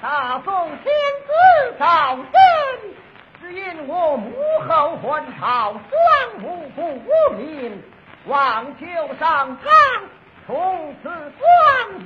大宋天子早生，只因我母后还朝，双目不明，望求上苍，从此双